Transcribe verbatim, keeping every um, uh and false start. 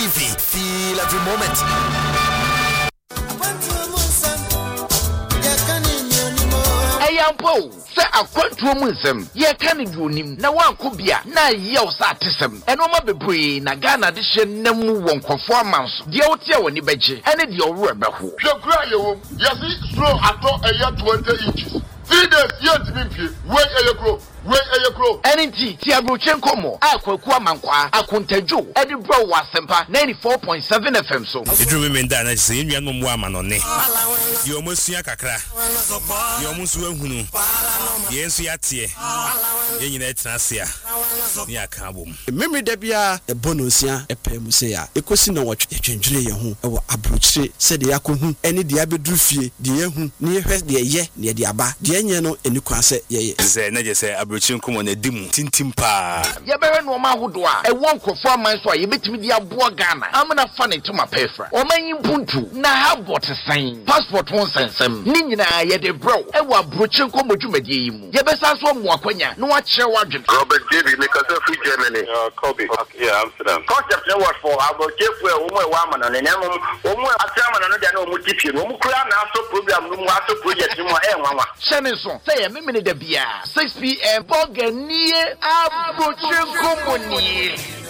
V. Feel every moment. Ayampo, say a quantum musem, ye can do him, na one could be a na yell satism, and Oma Bebre, Nagana addition, no one conformance, the old year when you beji, and it your rubber. Your cry, yes, slow at all a year twenty inches. Three days, yet, wait a year grow. Where are you grow? Anything, Tiabuchen Como, Aqua Manqua, Akuntejo, Eddie Bro was Sempa, ninety-four point seven F M. So, you drew me that I say, you are no woman on it. You almost see a cacra. You almost will who. Yes, you are here. You need Nasia. Near Kabum. Memory debia, a bonusia, a pemusea, a question of what you change your home, or abruche, said the Yaku, any diabe drufi, the Yahu, near her, the ye, near the Abba, the Yano, and you can say, ye, say, Abruchin come on a dim, tintimpa. Yaberan Woma Hudwa, a one conformance why you bet me the Abua Ghana. I'm not funny to my pefra. Or my Buntu, na have what a sign. Passport won't send some. Nina, yet a bro, and what Bruchin come to Medium. Yabesas one more quenya, no watch your wagon. Robert David, because of free Germany. Uh, Kobe. Yeah, Amsterdam. Concept no word for our Jeffrey, woman, and an animal, woman, a chairman, and a no multitude. Womukuran also program, no matter project, no more. Shenison, say a minute of beer, six p m. Bogania, Abuchin Company.